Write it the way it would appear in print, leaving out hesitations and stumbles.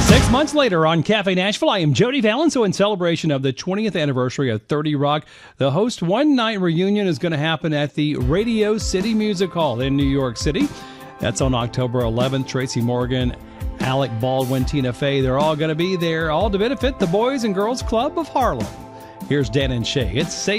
6 months later on Cafe Nashville, I am Jody Fallon. So in celebration of the 20th anniversary of 30 Rock, the Host One Night reunion is going to happen at the Radio City Music Hall in New York City. That's on October 11th. Tracy Morgan, Alec Baldwin, Tina Fey, they're all going to be there, all to benefit the Boys and Girls Club of Harlem. Here's Dan and Shay. It's Say